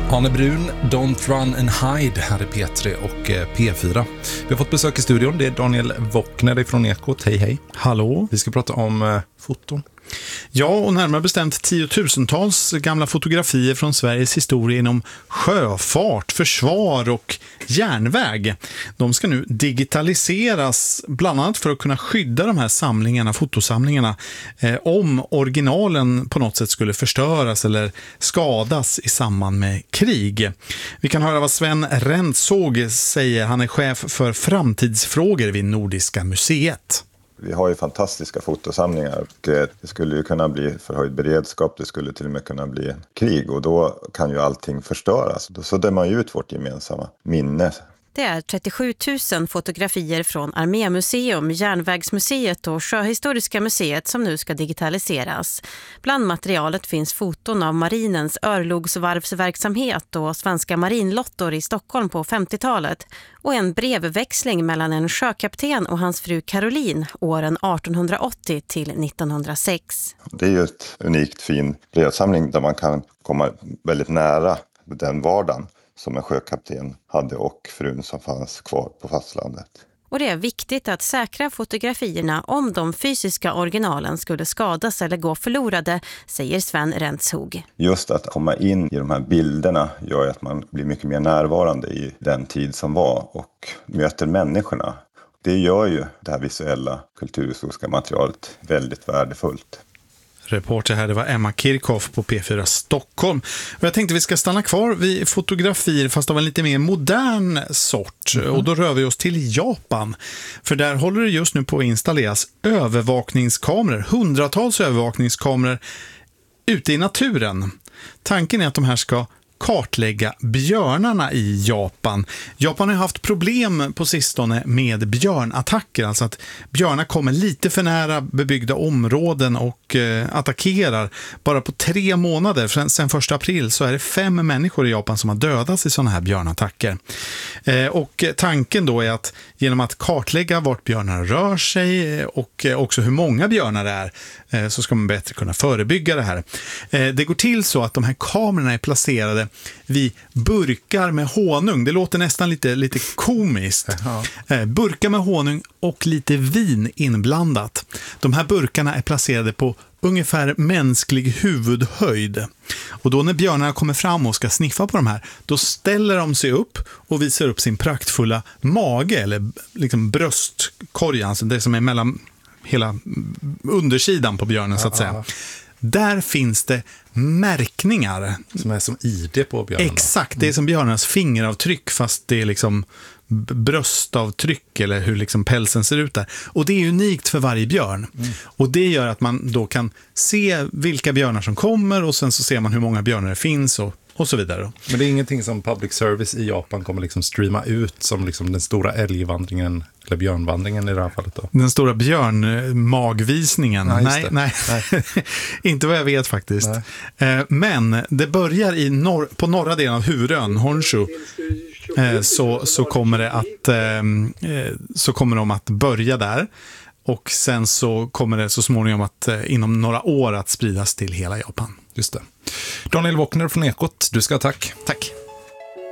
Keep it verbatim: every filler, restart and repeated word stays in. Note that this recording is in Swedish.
Arne Brun, Don't Run and Hide här i P tre och P fyra. Vi har fått besök i studion, det är Daniel Wockner från Ekot. Hej hej. Hallå. Vi ska prata om eh, foton. Ja, och närmare bestämt tiotusentals gamla fotografier från Sveriges historia inom sjöfart, försvar och järnväg. De ska nu digitaliseras, bland annat för att kunna skydda de här samlingarna, fotosamlingarna, eh, om originalen på något sätt skulle förstöras eller skadas i samband med krig. Vi kan höra vad Sven Rentzhog säger. Han är chef för framtidsfrågor vid Nordiska museet. Vi har ju fantastiska fotosamlingar och det skulle ju kunna bli förhöjd beredskap, det skulle till och med kunna bli krig och då kan ju allting förstöras. Då suddar man ju ut vårt gemensamma minne. Det är trettiosju tusen fotografier från Armémuseum, Järnvägsmuseet och Sjöhistoriska museet som nu ska digitaliseras. Bland materialet finns foton av marinens örlogsvarvsverksamhet och svenska marinlottor i Stockholm på femtiotalet och en brevväxling mellan en sjökapten och hans fru Caroline åren artonhundraåttio till nittonhundrasex. Det är ju ett unikt fin brevsamling där man kan komma väldigt nära den vardagen som en sjökapten hade och frun som fanns kvar på fastlandet. Och det är viktigt att säkra fotografierna om de fysiska originalen skulle skadas eller gå förlorade, säger Sven Rentzhog. Just att komma in i de här bilderna gör att man blir mycket mer närvarande i den tid som var och möter människorna. Det gör ju det här visuella kulturhistoriska materialet väldigt värdefullt. Reporter här, det var Emma Kirchhoff på P fyra Stockholm. Och jag tänkte vi ska stanna kvar vid fotografier fast av en lite mer modern sort. Mm. Och då rör vi oss till Japan. För där håller det just nu på att installeras övervakningskameror. Hundratals övervakningskameror ute i naturen. Tanken är att de här ska kartlägga björnarna i Japan. Japan har haft problem på sistone med björnattacker, alltså att björnar kommer lite för nära bebyggda områden och eh, attackerar. Bara på tre månader, sedan första april, så är det fem människor i Japan som har dödats i sådana här björnattacker. Eh, och tanken då är att genom att kartlägga vart björnar rör sig och eh, också hur många björnar det är, eh, så ska man bättre kunna förebygga det här. Eh, det går till så att de här kamerorna är placerade vid burkar med honung. Det låter nästan lite, lite komiskt. Eh, burkar med honung och lite vin inblandat. De här burkarna är placerade på ungefär mänsklig huvudhöjd. Och då när björnarna kommer fram och ska sniffa på de här, då ställer de sig upp och visar upp sin praktfulla mage eller liksom bröstkorgen, alltså det som är mellan hela undersidan på björnen så att säga. Där finns det märkningar. Som är som I D på björnen. Exakt, det är som björnarnas fingeravtryck fast det är liksom bröstavtryck eller hur liksom pälsen ser ut där. Och det är unikt för varje björn. Mm. Och det gör att man då kan se vilka björnar som kommer och sen så ser man hur många björnar det finns och och så vidare. Men det är ingenting som public service i Japan kommer liksom streama ut som liksom den stora älgvandringen eller björnvandringen i det här fallet då? Den stora björnmagvisningen? Ja, nej, nej. nej. Inte vad jag vet faktiskt. Nej. Men det börjar i norr, på norra delen av huvudön, Honshu. Så, så, kommer det att, så kommer de att börja där. Och sen så kommer det så småningom att inom några år att spridas till hela Japan. Just det. Daniel Wockner från Ekot, du ska ha tack. Tack.